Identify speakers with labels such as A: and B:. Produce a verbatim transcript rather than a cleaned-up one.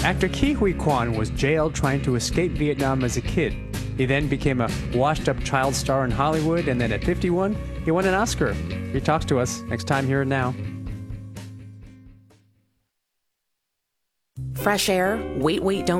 A: Actor Ke Huy Quan was jailed trying to escape Vietnam as a kid. He then became a washed-up child star in Hollywood, and then at fifty-one, he won an Oscar. He talks to us next time here and now.
B: Fresh air, wait, wait, don't